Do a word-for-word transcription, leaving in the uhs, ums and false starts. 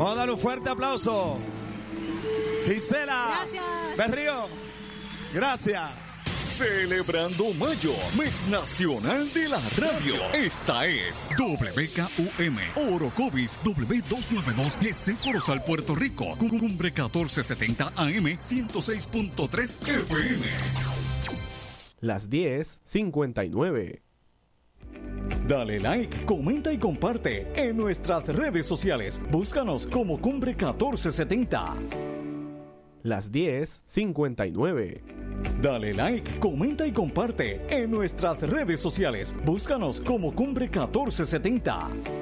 Vamos a dar un fuerte aplauso. Gisela. Gracias. Berrío. Gracias. Celebrando Mayo, mes nacional de la radio. Esta es W K U M, Orocovis W doscientos noventa y dos G C Corozal, Puerto Rico. Cumbre catorce setenta A M, ciento seis punto tres F M. Las diez cincuenta y nueve. Dale like, comenta y comparte en nuestras redes sociales. Búscanos como Cumbre catorce setenta. Las diez cincuenta y nueve. Dale like, comenta y comparte en nuestras redes sociales. Búscanos como Cumbre catorce setenta.